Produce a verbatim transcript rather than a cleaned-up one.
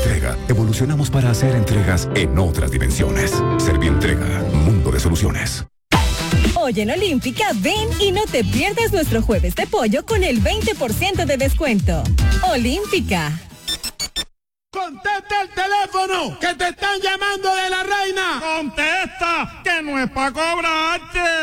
Servientrega, evolucionamos para hacer entregas en otras dimensiones. Servientrega, mundo de soluciones. Hoy en Olímpica, ven y no te pierdas nuestro jueves de pollo con el veinte por ciento de descuento. Olímpica. ¡Contesta el teléfono! ¡Que te están llamando de La Reina! ¡Contesta! ¡Que no es para cobrarte!